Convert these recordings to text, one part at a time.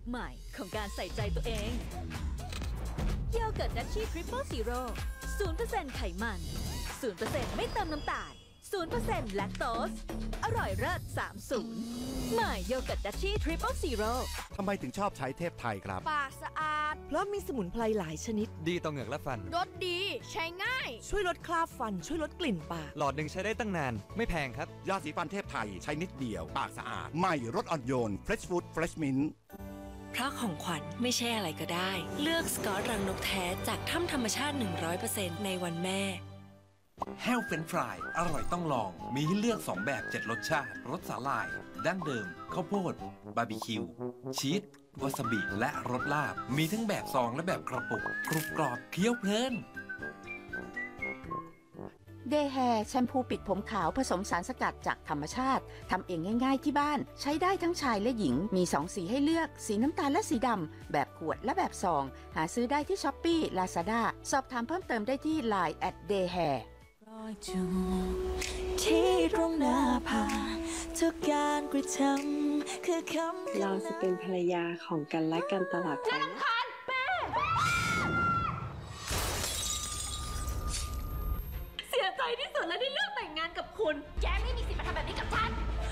ใหม่ของการใส่ใจตัวเองโยเกิร์ตดัชชี่ทริปเปิลซีโร่ 0% ไขมัน 0% ไม่เติมน้ำตาล 0% แลคโตสอร่อยเลิศ30ใหม่โยเกิร์ตดัชชี่ทริปเปิลซีโร่ทำไมถึงชอบใช้เทพไทยครับปากสะอาดเพราะมีสมุนไพรหลายชนิดดีต่อเหงือกและฟันรสดีใช้ง่ายช่วยลดคราบฟัน ช่วยลดกลิ่นปากหลอดหนึ่งใช้ได้ตั้งนาน ไม่แพงครับยาสีฟันเทพไทยใช้นิดเดียว ปากสะอาด ใหม่รสอ่อนโยน Fresh Food Fresh Mint เพราะของขวัญไม่ใช่อะไรก็ได้ เลือกสกอตรังนกแท้จากถ้ำธรรมชาติ 100% ในวันแม่แห้วเฟรนช์ฟรายอร่อยต้องลอง มีให้เลือก 2 แบบ 7 รสชาติ รสสาหร่าย ดั้งเดิม ข้าวโพด บาร์บีคิว ชีส วาซาบิ และรสลาบ มีทั้งแบบซองและแบบกระปุก กรุบกรอบเคี้ยวเพลินเดย์แฮร์แชมพูปิดผมขาวผสมสารสกัดจากธรรมชาติ ทำเองง่ายๆที่บ้าน ใช้ได้ทั้งชายและหญิง มี 2 สีให้เลือก สีน้ำตาลและสีดำ แบบขวดและแบบซอง หาซื้อได้ที่ช้อปปี้ ลาซาด้า สอบถามเพิ่มเติมได้ที่ Line @dayhair ที่ตรงหน้าผาทุกการกระทำคือคำเราจะเป็นภรรยาของกันและกันตลอดไปนะเสียใจที่สุดและได้เลือกแต่งงานกับคุณแกไม่มีสิทธิ์มาทำแบบนี้กับฉัน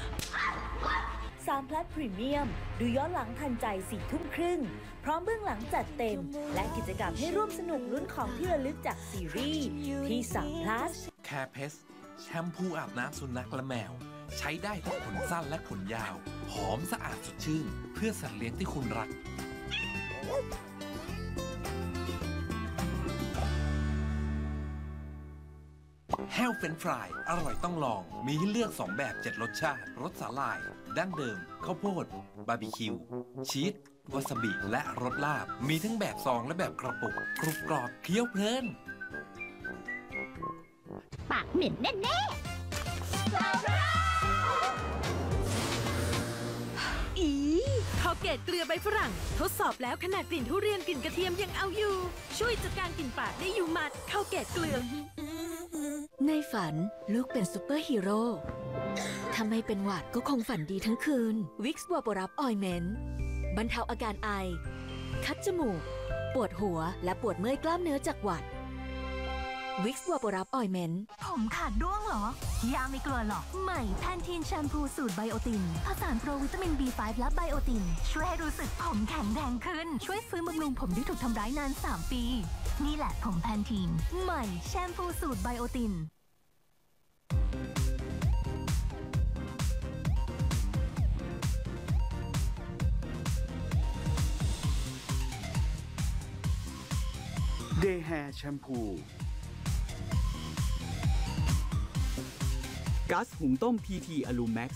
3 พลัสพรีเมียม ดูย้อนหลังทันใจ4 ทุ่มครึ่ง พร้อมเบื้องหลังจัดเต็ม และกิจกรรมให้ร่วมสนุกลุ้นของที่ระลึกจากซีรีส์ที่3 plus แคร์เพสแชมพูอาบน้ำสุนัขและแมว ใช้ได้ทั้งขนสั้นและขนยาว หอมสะอาดสดชื่น เพื่อสัตว์เลี้ยงที่คุณรัก แห้วเฟรนช์ฟรายอร่อยต้องลอง มีให้เลือก 2 แบบ 7 รสชาติ รสสาหร่าย ดั้งเดิม ข้าวโพด บาร์บีคิว ชีส วาซาบิ และรสลาบ มีทั้งแบบซองและแบบกระปุก กรุบกรอบเคี้ยวเพลินปากเหม็นแน่อีคอลเกตเกลือใบฝรั่ง ทดสอบแล้วขนาดกลิ่นทุเรียนกลิ่นกระเทียมยังเอาอยู่ ช่วยจัดการกลิ่นปากได้อยู่หมัดคอลเกตเกลือในฝันลูกเป็นซูเปอร์ฮีโร่ถ้าไม่เป็นหวัดก็คงฝันดีทั้งคืนวิกซ์วาโปรับออยเมนต์บรรเทาอาการไอคัดจมูกปวดหัวและปวดเมื่อยกล้ามเนื้อจากหวัดวิกซ์วาโปรับออยเมนต์ผมขาดร่วงเหรอยาไม่กลัวหรอกใหม่แพนทีนแชมพูสูตรไบโอตินผสานโปรวิตามิน B5 และไบโอตินช่วยให้รู้สึกผมแข็งแรงขึ้นช่วยฟื้นบำรุงผมที่ถูกทำร้ายนาน3 ปีนี่แหละผมแพนทีนใหม่แชมพูสูตรไบโอตินเดย์แฮร์แชมพูก๊าซหุงต้ม PT อลูแม็กซ์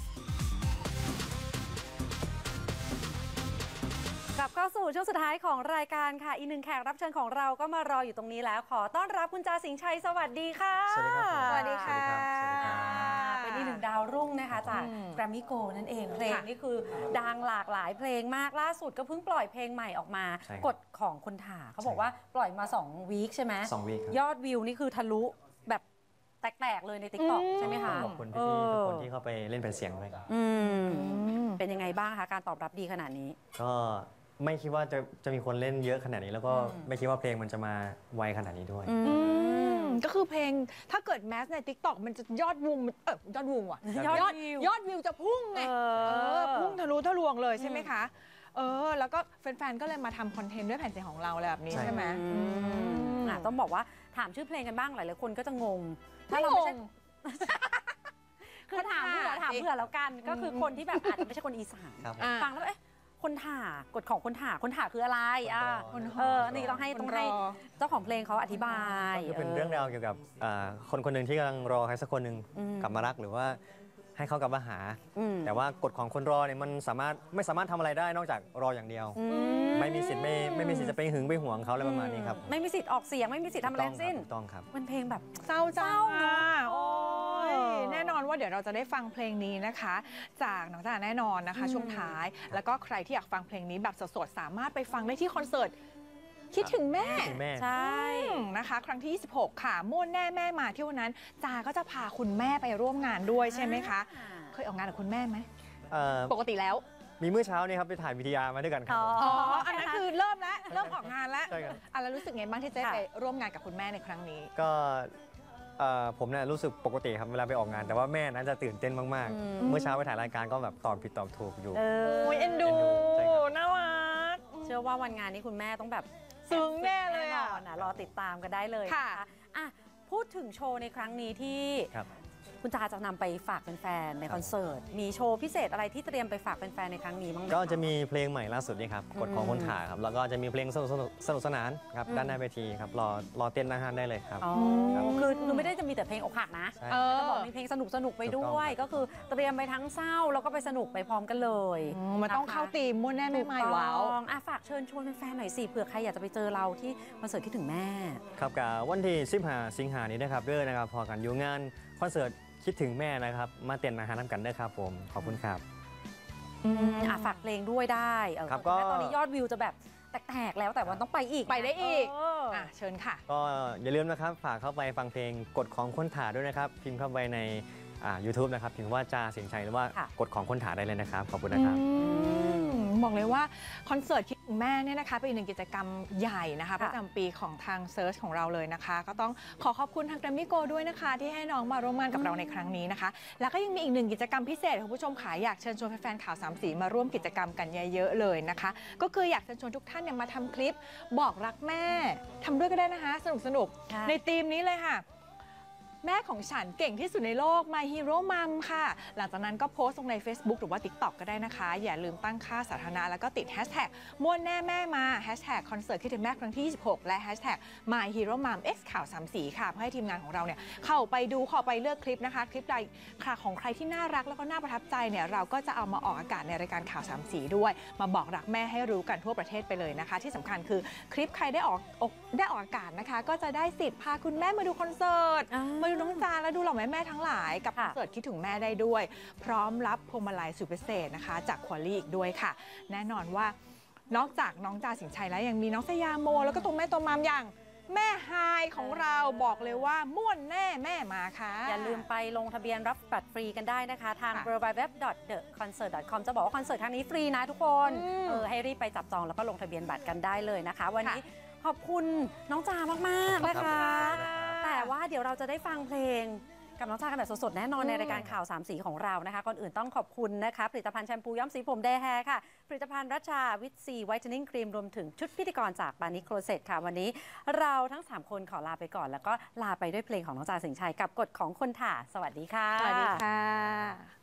กลับเข้าสู่ช่วงสุดท้ายของรายการค่ะอีกหนึ่งแขกรับเชิญของเราก็มารออยู่ตรงนี้แล้วขอต้อนรับคุณจาสิงห์ชัยสวัสดีค่ะสวัสดีครับสวัสดีค่ะเป็นอีกหนึ่งดาวรุ่งนะคะจากแกรมมี่โกลด์นั่นเองเพลงนี่คือดังหลากหลายเพลงมากล่าสุดก็เพิ่งปล่อยเพลงใหม่ออกมากฎของคนถ่าเขาบอกว่าปล่อยมา2 วีคใช่ไหม2 วีคยอดวิวนี่คือทะลุแบบแตกๆเลยใน TikTok ใช่ไหมคะขอบคุณพี่ๆทุกคนที่เข้าไปเล่นเป็นเสียงด้วยเป็นยังไงบ้างคะการตอบรับดีขนาดนี้ก็ไม่คิดว่าจะมีคนเล่นเยอะขนาดนี้แล้วก็ไม่คิดว่าเพลงมันจะมาไวขนาดนี้ด้วยก็คือเพลงถ้าเกิดแมสใน TikTok มันจะยอดวิวว่ะยอดวิวจะพุ่งไงพุ่งทะลุทะลวงเลยใช่ไหมคะแล้วก็แฟนๆก็เลยมาทำคอนเทนต์ด้วยแผ่นเสียงของเราอะไรแบบนี้ใช่ไหมต้องบอกว่าถามชื่อเพลงกันบ้างหลายๆคนก็จะงงถ้าเราไม่ใช่คือถามเผื่อแล้วกันก็คือคนที่แบบอาจจะไม่ใช่คนอีสานฟังแล้วคนถ่ากฎของคนถ่าคืออะไรนี่ต้องให้เจ้าของเพลงเขาอธิบายก็เป็นเรื่องราวเกี่ยวกับคนหนึ่งที่กำลังรอใครสักคนหนึ่งกลับมารักหรือว่าให้เขากลับมาหาแต่ว่ากฎของคนรอเนี่ยมันไม่สามารถทำอะไรได้นอกจากรออย่างเดียวไม่มีสิทธิ์ไม่มีสิทธิ์จะไปหึงไปหวงเขาอะไรประมาณนี้ครับไม่มีสิทธิ์ออกเสียงไม่มีสิทธิ์ทำอะไรทั้งสิ้นต้องครับเป็นเพลงแบบเศร้าโอ้ยแน่นอนว่าเดี๋ยวเราจะได้ฟังเพลงนี้นะคะจากน้องจ๋าแน่นอนนะคะช่วงท้ายแล้วก็ใครที่อยากฟังเพลงนี้แบบสดๆสามารถไปฟังได้ที่คอนเสิร์ตคิดถึงแม่ใช่นะคะครั้งที่26ค่ะม่วนแน่แม่มาที่วันนั้นจาก็จะพาคุณแม่ไปร่วมงานด้วยใช่ไหมคะเคยออกงานกับคุณแม่ไหมปกติแล้วมีเมื่อเช้านี้ครับไปถ่ายวิทยามาด้วยกันครับผมอ๋อ อันนั้นคือเริ่มแล้วเริ่มออกงานแล้วใช่ครับแล้วรู้สึกไงบ้างที่จะได้ไปร่วมงานกับคุณแม่ในครั้งนี้ก็ผมเนี่ยรู้สึกปกติครับเวลาไปออกงาน แต่ว่าแม่นั้นจะตื่นเต้นมากๆ เมื่อเช้าไปถ่ายรายการก็แบบตอบผิดตอบถูกอยู่โอ้ยเอ็นดูใช่ครับน่ารักเชื่อว่าวันงานนี้คุณแม่ต้องแบบซึ้งแน่เลยแน่อ่ะนอนนะรอติดตามกันได้เลยค่ะอ่ะพูดถึงโชว์ในครั้งนี้ที่ครับคุณจาจะนำไปฝากแฟนๆในคอนเสิร์ตมีโชว์พิเศษอะไรที่เตรียมไปฝากแฟนๆในครั้งนี้บ้างไหมก็จะมีเพลงใหม่ล่าสุดนี่ครับกฎของคนถ่ายครับแล้วก็จะมีเพลงสนุกสนานครับด้านหน้าเวทีครับรอเต้นหน้าห้านได้เลยครับอ๋อครับคือไม่ได้จะมีแต่เพลงอกหักนะใช่จะบอกมีเพลงสนุกๆไปด้วย ก็คือเตรียมไปทั้งเศร้าแล้วก็ไปสนุกไปพร้อมกันเลยมันต้องเข้าตีมม้วนแน่ไม่ไม่ว้าวฝากเชิญชวนแฟนๆหน่อยสิเผื่อใครอยากจะไปเจอเราที่คอนเสิร์ตคิดถึงแม่ครับกับวันที่15 สิงหานี้นะครับเด้อนะครับพอกันอยู่งานคอนเสิร์ตคิดถึงแม่นะครับมาเต้นอาหารน้ำกันได้ครับผมขอบคุณครับฝากเพลงด้วยได้ครับก็ก็ตอนนี้ยอดวิวจะแบบแตกๆแล้วแต่วันต้องไปอีกไปได้อีกเเชิญค่ะก็อย่าลืมนะครับฝากเข้าไปฟังเพลงกฎของคนถ่ายด้วยนะครับพิมพ์เข้าไปในYouTube นะครับพิมพ์ว่าจาสิงห์ชัยหรือว่ากฎของคนถ่ายได้เลยนะครับขอบคุณนะครับบอกเลยว่าคอนเสิร์ตคิดถึงแม่เนี่ยนะคะเป็นอีกหนึ่งกิจกรรมใหญ่นะคะประจำปีของทางเซิร์ชของเราเลยนะคะก็ต้องขอขอบคุณทางแกรมมี่โกด้วยนะคะที่ให้น้องมาร่วมงานกับเราในครั้งนี้นะคะแล้วก็ยังมีอีกหนึ่งกิจกรรมพิเศษคุณผู้ชมค่ะอยากเชิญชวนแฟนๆข่าวสามสีมาร่วมกิจกรรมกันเยอะๆเลยนะคะก็คืออยากเชิญชวนทุกท่านเนี่ยมาทำคลิปบอกรักแม่ทำด้วยก็ได้นะคะสนุกๆในธีมนี้เลยค่ะแม่ของฉันเก่งที่สุดในโลก My Hero Mom ค่ะหลังจากนั้นก็โพสต์ลงใน Facebook หรือว่า TikTok ก็ได้นะคะอย่าลืมตั้งค่าสาธารณะแล้วก็ติด Hashtag ม่วนแน่แม่มา Hashtag คอนเสิร์ตคิดถึงแม่ครั้งที่ 26 และ Hashtag My Hero Mom X ข่าวสามสีค่ะเพื่อให้ทีมงานของเราเนี่ยเข้าไปดูเข้าไปเลือกคลิปนะคะคลิปใดของใครที่น่ารักแล้วก็น่าประทับใจเนี่ยเราก็จะเอามาออกอากาศในรายการข่าวสามสีด้วยมาบอกรักแม่ให้รู้กันทั่วประเทศไปเลยนะคะที่สำคัญคือคลิปใครได้ออกอากาศนะคะก็จะได้สิทธิ์พาคุณแม่มาดูคอนเสิร์ตมาดูน้องจาและดูเหล่าแม่ทั้งหลายกับคอนเสิร์ตคิดถึงแม่ได้ด้วยพร้อมรับพวงมาลัยสุดพิเศษนะคะจากควอลี่อีกด้วยค่ะแน่นอนว่านอกจากน้องจาสิงห์ชัยแล้วยังมีน้องสยามโมแล้วก็ตัวแม่ตัวมามอย่างแม่ไฮของเราบอกเลยว่าม่วนแน่แม่มาค่ะอย่าลืมไปลงทะเบียนรับบัตรฟรีกันได้นะคะทาง www.theconcert.com จะบอกว่าคอนเสิร์ตครั้งนี้ฟรีนะทุกคนให้รีบไปจับจองแล้วก็ลงทะเบียนบัตรกันได้เลยนะคะวันนี้ขอบคุณน้องจามากๆนะคะแต่ว่าเดี๋ยวเราจะได้ฟังเพลงกับน้องจากันแบบสดๆแน่นอนในรายการข่าวสามสีของเรานะคะก่อนอื่นต้องขอบคุณนะคะผลิตภัณฑ์แชมพูย้อมสีผมเดย์แฮร์ค่ะผลิตภัณฑ์รัชชาวิตซีไวท์เทนนิ่งครีมรวมถึงชุดพิธีกรจากบานิโครเซตค่ะวันนี้เราทั้ง3คนขอลาไปก่อนแล้วก็ลาไปด้วยเพลงของน้องจาสิงห์ชัยกับกฎของคนถ่าสวัสดีค่ะสวัสดีค่ะ